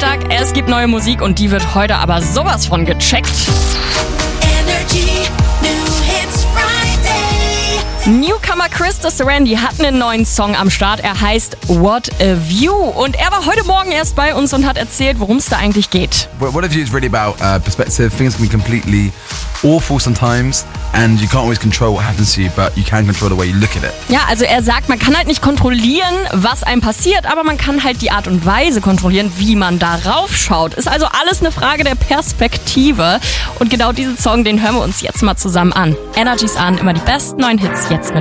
Freitag, es gibt neue Musik und die wird heute aber sowas von gecheckt. Energy New Hits Friday. Newcomer Chris Randy hat einen neuen Song am Start. Er heißt What a View. Und er war heute Morgen erst bei uns und hat erzählt, worum es da eigentlich geht. What a View is really about perspective. Things can be completely awful sometimes and you can't always control what happens to you, but you can control the way you look at it. Ja, also er sagt, man kann halt nicht kontrollieren, was einem passiert, aber man kann halt die Art und Weise kontrollieren, wie man darauf schaut. Ist also alles eine Frage der Perspektive. Und genau diesen Song, den hören wir uns jetzt mal zusammen an. Energy's an, immer die besten neuen Hits jetzt mit